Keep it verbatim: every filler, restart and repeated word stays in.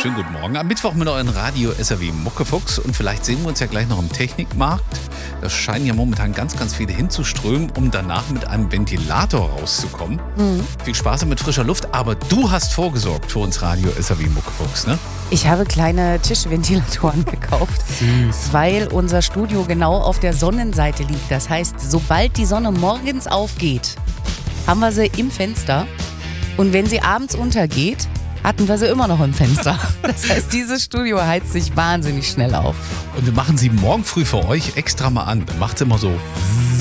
Schönen guten Morgen. Am Mittwoch mit euren Radio S R W Muckefuchs und vielleicht sehen wir uns ja gleich noch im Technikmarkt. Da scheinen ja momentan ganz, ganz viele hinzuströmen, um danach mit einem Ventilator rauszukommen. Mhm. Viel Spaß mit frischer Luft, aber du hast vorgesorgt für uns Radio S R W Muckefuchs, ne? Ich habe kleine Tischventilatoren gekauft, Süß. weil unser Studio genau auf der Sonnenseite liegt. Das heißt, sobald die Sonne morgens aufgeht, haben wir sie im Fenster. Und wenn sie abends untergeht, hatten wir sie immer noch im Fenster. Das heißt, dieses Studio heizt sich wahnsinnig schnell auf. Und wir machen sie morgen früh für euch extra mal an. Dann macht es immer so